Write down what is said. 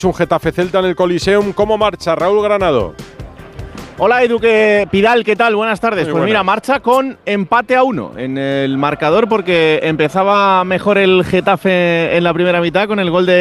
Un Getafe Celta en el Coliseum. ¿Cómo marcha Raúl Granado? Hola Edu Pidal, ¿qué tal? Buenas tardes. Muy pues buenas. mira, marcha con empate a 1 en el marcador porque empezaba mejor el Getafe en la primera mitad con el gol de